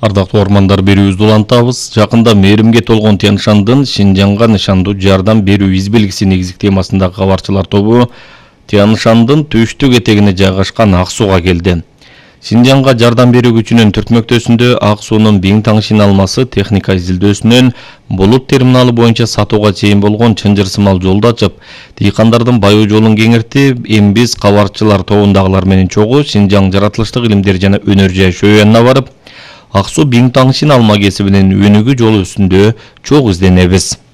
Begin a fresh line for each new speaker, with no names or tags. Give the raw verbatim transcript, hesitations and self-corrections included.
Ардактуу ормандар берүүбүздү улантабыз. Жакында мээримге толгон Тянь-Шандын Шинжаңга нышандуу жардам берүү избелгиси негизги темасындагы кабарчылар тобу Тянь-Шандын түштүк этегине жайгашкан Ак сууга келди. Шинжаңга жардам берүү күчүнүн түртмөктөсүндө Ак суунун Биң-Таң алмасы техника изилдөөсүнөн булут терминалы боюнча сатууга чейин болгон чынжыр сымал жолду ачып, дыйкандардын байоо жолун кеңиртип, эми биз кабарчылар тобундагылар менен чогуу Шинжаң жаратылыштык илимдер жана өнөр жайшоо янына барып, Ак суу Биң-Таң алма кесибинин өнүгүү жолу үстүндө чогуу изденебиз.